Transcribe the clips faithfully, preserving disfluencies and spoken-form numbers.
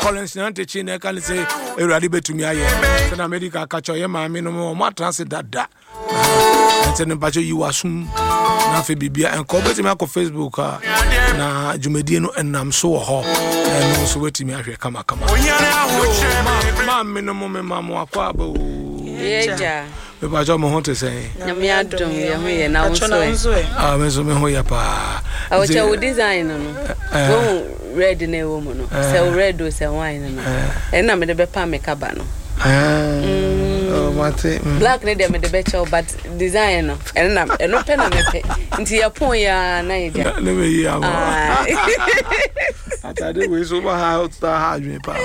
Collins na te chi na ka say Ewurade betumi aye say na medical ka cho ye maame no mo matrance dada ente ne bajo yi wasum na fe bibia enko betumi akọ Facebook na jumedie no enam so wo ho no so betumi ahwe kama kama maame no mo me maamo akwa aba o yeja me bajo mo ho te say nyame adom ye ho ye na wo so ah me so me ho ya pa awo che wo design no wo red na wo mo no say red o say wine no e na me de be pa me kaba no ah oh mate black na de me de be chow but design no e na e no pe na me pe nti ya pon ya na ida le me ya mo atade we so ba ha ta ha adwen pa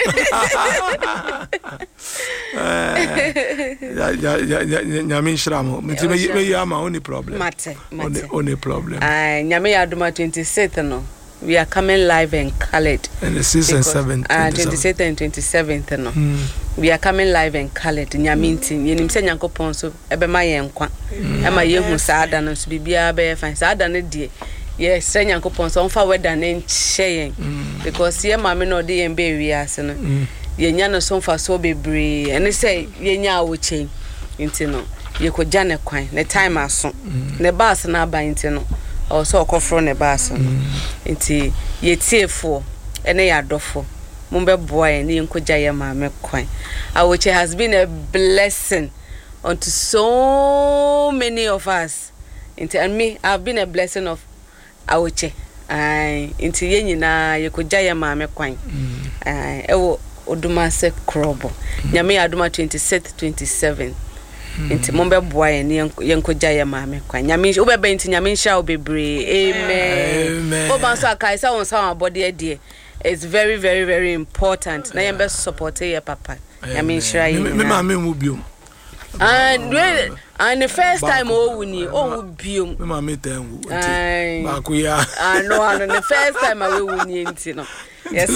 ya ya ya nyame shramo mti me me ya ma only problem mate mate only problem ah nyame ya duma twenty-sixth no we are coming live and colored and the sixth and seventh ah twenty-sixth and twenty-seventh no mm. we are coming live and colored nyame ntin yenim se nyankopon so ebe ma ye nkwa e ma ye hu saada no so bibia be fan saada no die yes se nyankopon so onfa weda na nche because ye ma me no de ye be wi ase no ye nya no so onfa so bebre ene se ye nya awo chen nti no ye ko jane kwan ne time aso ne bus na ba nti no also okofro ne bus no nti ye tiefo ene ya dofo mumbe boy ne nkoja ye ma me kwan awoche has been a blessing unto so many of us nti and me I've been a blessing of awoche ai nti ye nyina ye koja ye ma me kwan ai ewo oduma se krobo nyame aduma twenty-sixth twenty-seventh nti mumbe boy ne ye nkoja ye ma me kwan nyame obebe nti nyame nsha obebre amen oba so akai sa won sa abode ade. It's very very very important na yembe support your papa nyame nsha ye me ma me mu biom and and the first time o wuni o wu biom me ma me tangu nti ba ku ya ah no and the first time I wuni nti no yes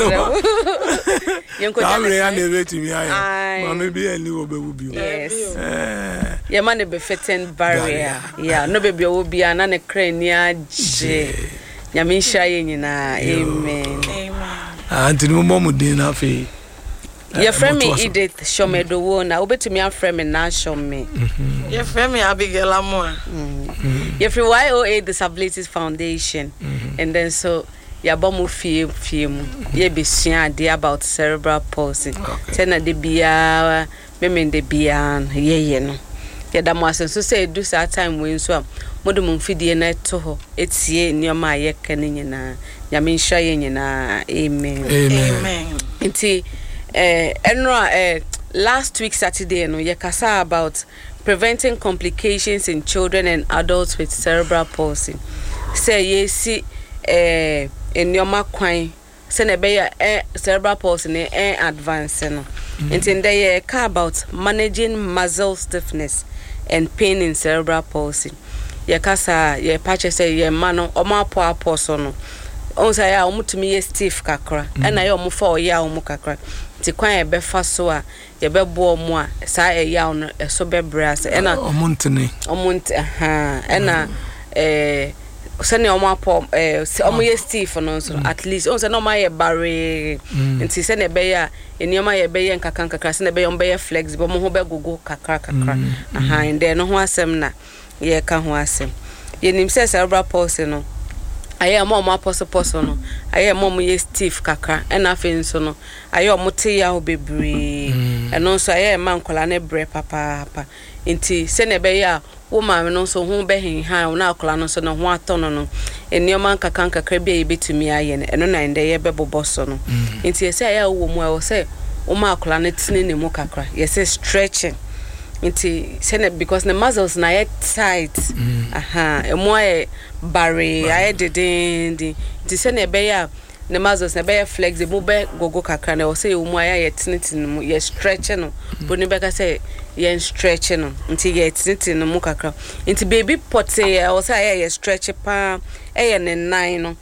yenko ja na ya na betimi aye ma me bi ani wo be wu biom yes eh ye ma ne be fitting barrier yeah no be bi o bia na ne crane aje nyame nsha ye nyina amen amen ah nti mo mo din na fe your friend me Edith Shomedowo na obetumi afrem me na shome your friend me Abigail Amor your free Y O A Disabilities Foundation and then so ya bomu fie fie mu ye be sua ade about cerebral palsy say na de bia me me de bia ye ye no ye da mo asenso say do sa time we nso modum mfidie na to ho etie nioma ye kan nyina nyame nsha ye nyina amen amen nti eh enra eh last week Saturday no ye kasa about preventing complications in children and adults with cerebral palsy say ye si eh enioma kwan say na be eh cerebral palsy ne eh advance no nti nda ye ka about managing muscle stiffness and pain in cerebral palsy ye kasa ye patch say ye ma no o ma po apo so no on say ya o mutumi ye stiff kakra e na ye o mo fa o ya o mo kakra ti kwan e be fa so a ye be bo mo a sa e ya no e so be brass e na o montene o mont aha e na eh sene o ma po eh o mo ye stiff no so at least on say no ma ye bare nti sene be ya enioma ye be ye nkaka nkaka sene be ye be ye flexible mo ho be gogo kakra kakra aha ende no ho asem na ye ka ho asem ye nim se cerebral palsy no aye mo mo aposo poso no aye mo mo ye stiff kakra e na fe nso no aye mo te ya ho bebre e no so aye ma nkola ne bre papa papa nti se ne be ya wo ma no so ho be hin han na akola no so no ho atono no enioma nkaka nkakra bi e betumi aye ne no na ende ye be boboso no nti se aye wo mu e wo se wo ma akola ne tini ne mu kakra ye se stretching nti sene because the muscles na yet tight aha emo e bare aye dedende nti sene be ya the muscles na be flexible be gogo kakra na o say emo aye yet tintin mu ye stretch no boni be ka say ye stretch no nti ye tintin mu kakra nti baby pot o say aye ye stretch pa e ye ne nine no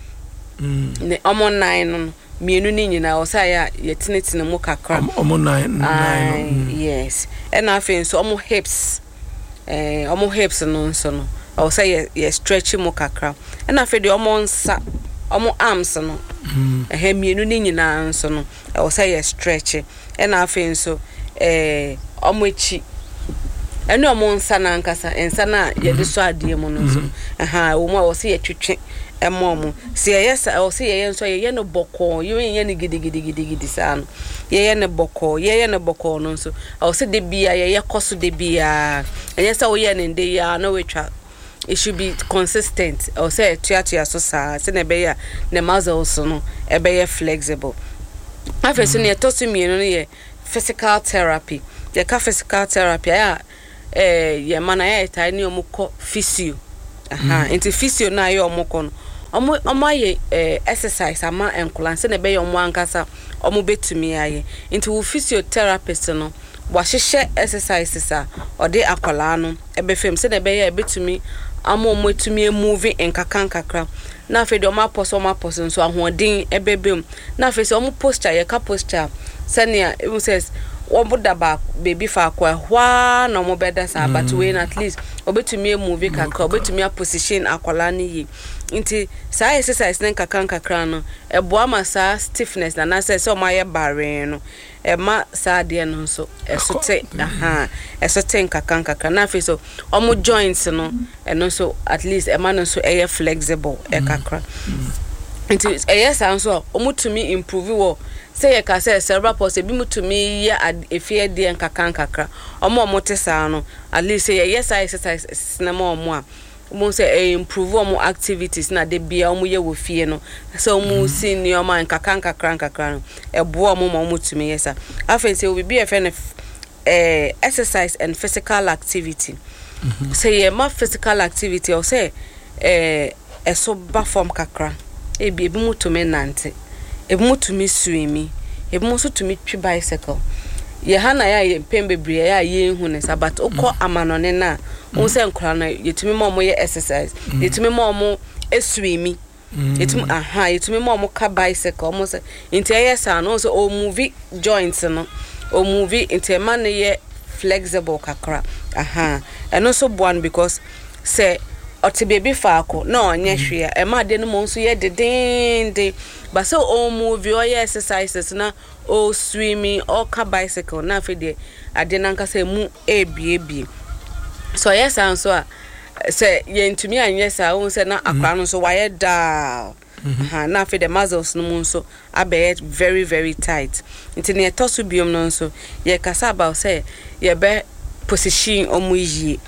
ne omo nine no mienu ni nyina o say ya ye tintin mu kakra omo nine nine yes and I feel so omo hips eh omo hips no so no o say ye stretch mu kakra and I feel the omo nsa omo arms no eh mienu ni nyina nso no e wo say stretch e na afen so eh omo echi eno omo nsa na nkasa ensa na ye de so ade mu no so aha wo mo wo say ye twetwe emomo si ye sa wo say ye nso ye no boko ye ye ne gidigidi gidigidi sa no ye ye ne boko ye ye ne boko no so wo say de bia ye ye koso de bia enye sa wo ye ne de ya na we twa. It should be consistent. Or say tia so sa se na be ya ne muscles no e be flexible. After ne to so mi no ye physical therapy. Ye ka physical therapy ya eh ye mana ya tai ne omukọ physio. Aha, into physio na ye omukọ no. Omo omo ye eh exercise ama enkola se na be ye omo ankasa omo betumi aye. Into physiotherapist no wahyehyɛ exercises a ode akola no ebe fem se na be ye betumi amo motumi moving enkakan kakra na afi de omo aposo omo aposo nso ahoden ebebem na afi se omo posture ye ka posture senia it says omo daba baby fa akwa hwa na omo beda sa but we at least obetumi move kakra obetumi a position akola ni yi nti sa exercise na enkakan kakra no ebo ama sa stiffness na na se se omo aye bare no ema sa de no so esote aha esote nkakan kakra na afi so omo joints no eno so at least ema no so eye flexible e kakra nti eye sa so omo tumi improve wo say ye ka say cerebral palsy bi mutumi ye efie de nkakan kakra omo omo te sa no at least say ye exercise na mo omo a mo say improve omo activities na de bia omo ye wo fie no so omo senior man nkakan kakra kakra no ebo omo mo mutumi ye sa afa say obi bi e fe eh exercise and physical activity say ye ma physical activity o say eh eso ba form kakra e bi bi mutumi nante ebi mutumi swimi ebi muso tumi twi bicycle ye ha na ya ye pembebre ya ye hu ne sabat ukọ amanone na won se nkora na yetumi ma omo ye exercise yetumi ma omo eswimi yetumi aha yetumi ma omo ka bicycle omo se nti ye sa no so o move joints no o move nti ma ne ye flexible kakra aha eno so boan because say oti baby faako na onye hwe e ma de no mo nso ye dedende but so o move o ye exercises na o swimming o ka bicycle na fe de ade na nka say mu ebiebie so yes and so say ye ntumi anye sa won say na akra no so waye da ha na fe de muscles no mo nso abe very very tight nti ne to so biom no nso ye kasa about say ye be position omo yi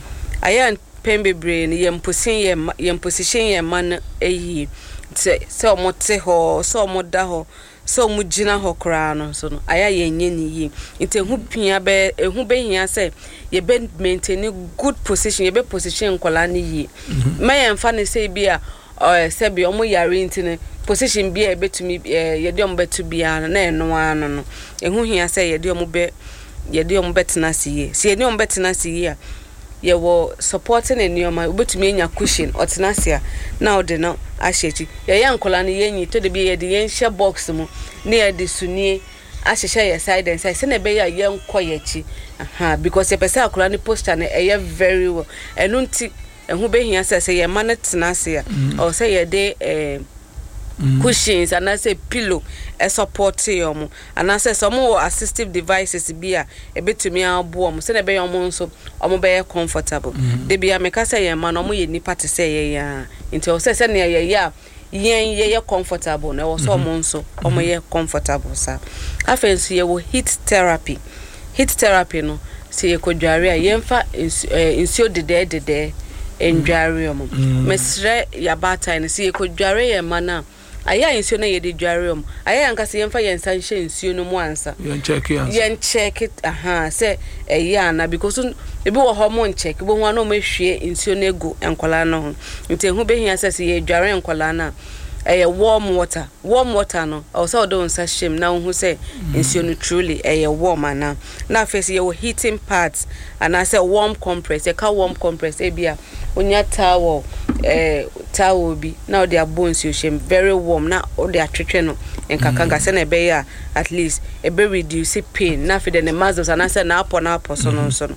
ayan pembebre ne yem posin yem yem position yem man eyi se se omote ho so omoda ho so omugina ho kra no so no aya yenye ni yi nte hu pia be ehu be hia se ye be maintain good position ye be position kola ni yi ma yem fa ne se bia o se bia omo yare ntine position bia e betumi ye de omo betu bia na eno ano no ehu hia se ye de omo be ye de omo betena siye se ye de omo betena siye ye wo supporting enioma obetumi enya cushion otenasia na ode no ahyechi ye ye nkola ne yenyi to de bi ye de ye nhye box mu ne ye de sunie ahyehye ye side and side se na be ye ye nkoyechi aha because ye pese akola ne posture ne eye very well enu nti ehu be hia se se ye ma ne tenasia or se ye de eh Mm. cushions and I say pillow e support yomo and I say some more assistive devices be a betumi abo mo se na be yomo nso omo be comfortable mm. de bia me ka say ye man omo ye nipa te say ye ya nti o say say na ye ya yen ye ye comfortable na wo so omo nso omo ye comfortable sa afenso ye wo heat therapy heat therapy no se ye kodware a ye mfa insio dede dede endware omo mesre ya bata ne se ye kodware ye mana aya insio na ye de dware omo aya anka se ye mfa ye nsa nhye insio no mu ansa ye check ya ye check it aha se eya na because ebi wo hormone check bo ho na o mahwie insio na egu enkola no ho nti ehu be hia se se ye dware enkola na eh warm water warm water no also do nsa hwem na hu se insio no truly eh warm ana na face ye wo heating pads and I say warm compress ye ka warm compress e bia onya towel eh towel bi na the bones you hwem very warm na o de atwetwe no enkakanga se na be ya at least e be reduce pain na fe de muscles and I say na apo na apo so no so no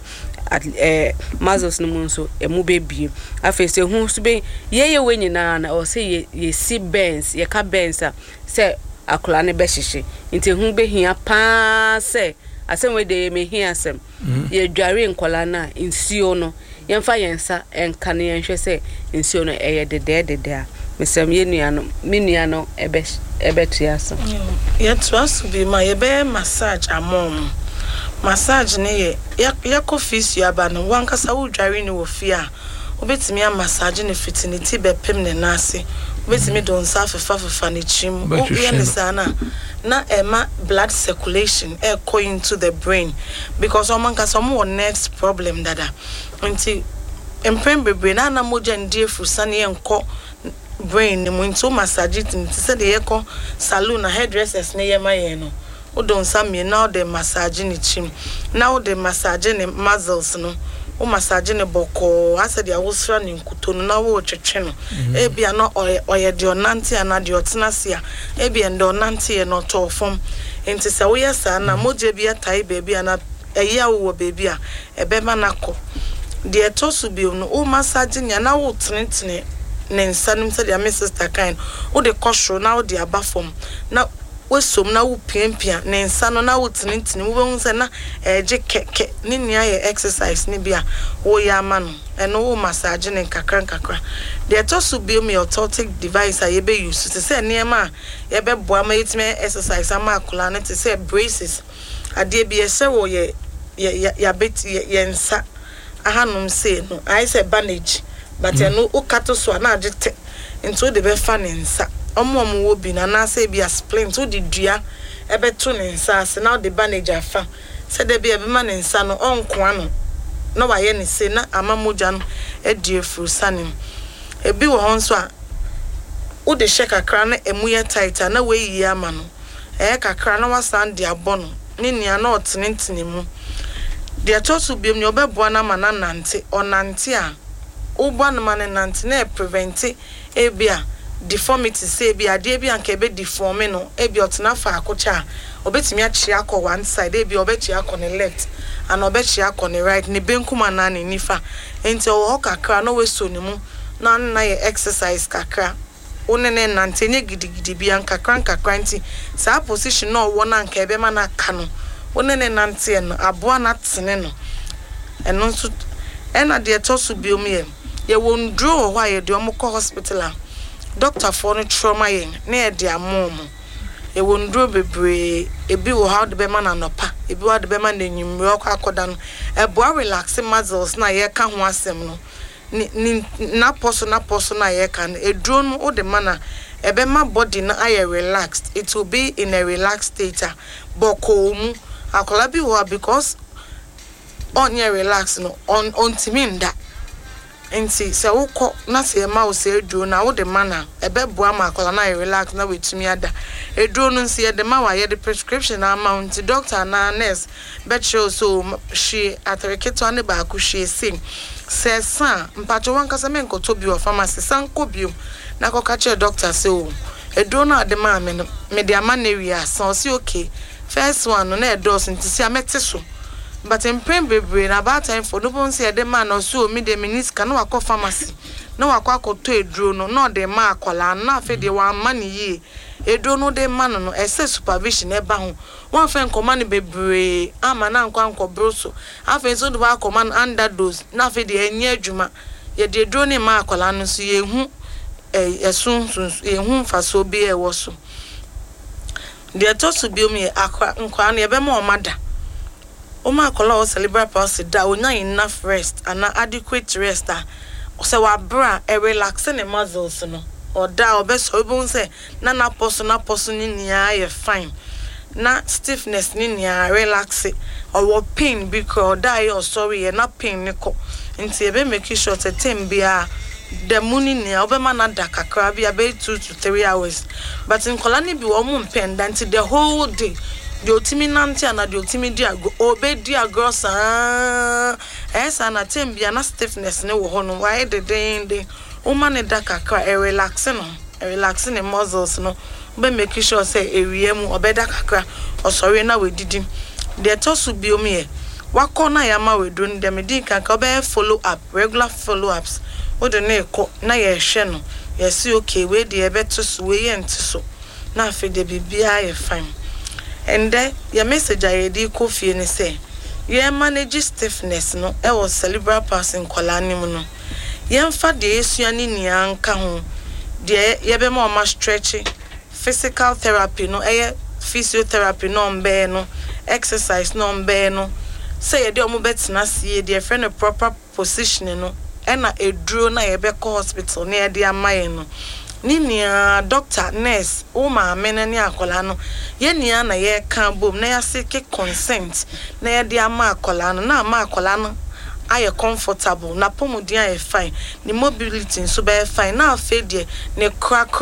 at eh muscles no mu so emu bebi afa se hu so be ye ye we nyina na o se ye ye si bends ye ka bends a se akola ne be hyehye nti hu be hia pa se asem we de me hia asem ye dware nkola na nsuo no yemfa yensa enka ne yenhwe se nsuo no eye dede dede a mesem ye nua no me nua no ebe ebe tuaso ye tuaso bi ma ye be massage amom massage ne ye ya kofisi aba no wankasa wo dware ne wo fi a obetimi a massage ne fitinity be pem ne nase obetimi don sa fefa fefa ne chim o ye ne sana na ema blood circulation e go into the brain because o manka some one next problem dada nti empem bebre na na moja ndie fusane enko brain ne mo nti massage nti se de ye ko salon na hairdressers ne ye maye no o don sam me now the massage ni chim now the massage ni muscles no o massage ni boko asa dia wo sra ni nkuto no na wo twetwe no e bia no oye de onante ana de otenase a e bia ndo onante no to fom enti se wo yesa na moje bia tai baby ana eya wo baby a ebe manako de etosu bi no o massage nya na wo tenetene ne nsanum se dia me sister kind o de kosho na wo de abafom na wesom na wo piempia ne nsa no na wo tinintini wo behu se na eje keke ne nia ye exercise ne bia wo ya ma no eno wo massage ne kakra kakra de to so bi me orthotic device a ye be use to say niema ye be boa ma yitime exercise ama akola ne to say braces ade bi ye se wo ye ya bet ye nsa ahanum say no I say bandage but eno wo kato so na agete into de be fa ne nsa omo omo wo bi na na say bi a splint so di dua ebe to ne nsa ase na the bandage afa se de bi e be ma ne nsa no onko ano na wa ye ne se na amamoja no e die furu sanim ebi wo hon so a wo de she kakra na emu ye tight na we yi ama no e kakra na wasan de abono ne nia na otenentene mu de to so bi em ne obeboa na mana nante onante a ubo na mana nante na prevent e bia deformity say bi ade bi anka be deform no e bi otena fa akocha obetimi achi akọ one side e bi obechi akọ ne left and obechi akọ ne right ne benkuma na ne nifa enti o kakra no we so ne mu na na ye exercise kakra onene nante nye gidigidi bi anka kran kakra nti sa position no wo na anka ebe ma na aka no onene nante no aboa na tene no eno nso ena de etosu bi omi ye wondro ho aye de omko hospital doctor for no trauma yen na e de amom e wondro bebre ebi wo how de be man anopa ebi wo de be man enyimre okwa akoda no e bo relax muscles na ye ka ho asem no ni na poso na poso na ye kan e dro no o de mana e be ma body na aye relaxed it will be in a relaxed state boko mu akola bi wo because on ye relax no on on timinda enti se wukọ na se ma wo se eduro na wo de mana ebeboa ma akola na relax na wetumi ada eduro no nse de ma wa ye de prescription na amount doctor na nurse bet show so she atereketo ne ba ku she sin se san mpacho wankasa me nkoto bi o pharmacy san ko bi na ko ka che doctor se o eduro na de ma me no me de ama na wi asan si okay first one no na edos nti si amete so but in prem bebre na about time for no bon say the man or so me the minutes can no akọ pharmacy no akọ akoto eduro no no de ma akola na fe de wan mani ye eduro no de man no ese supervision e ba ho wan fe command bebre ama na nkwa nkọ broso afa so do ba command underdose na fe de enye adwuma ye de eduro ne ma akola no so ye hu eh esun ye hu faso bi e wo so de to so bi o me akwa nkwa na ye be ma o mada Oma akola o cerebral palsy da onya enough rest and adequate rest ah so wa bra e relax ne muscles no or da obeso ebun say na na poso na poso ni nia ye fine na stiffness ni nia relax or pain because da you sorry na pain ni ko nti ebe make sure say tem bia the money nia obema na da kakra bia be two to three hours but in kola ni bi wo mu pendant the whole day the otimi nanti ana the otimi dia go obedi agrosa esa na tembia na stiffness ne wo hono why the den o man da kakra e relax no e relax ne muscles no be make sure say ewie mu obeda kakra o sorry na we didi the tosu bi omi e wakɔ na ya ma wedu no dem din kan ka be follow up regular follow ups wo de na ekɔ na ye hwɛ no ye si okay we de e beto so we ye nti so na afi de bibia ye fine and then your message I di ko fie ni say ye manage stiffness no e was cerebral palsy nkola ni mu no ye mfa de esua ni nia nka ho de ye be ma o ma stretch physical therapy no e physiotherapy no mbe no exercise no mbe no say ye de omo betina sie de friend a proper positioning no e na eduro na ye be ko hospital na ye de amaye no ni nia doctor nurse o ma amena ni akola no ye nia na ye kan bom na ya seek consent na ye de ama akola no na ama akola no aye comfortable na pomodin aye fine ni mobility so be fine na afa de ne crack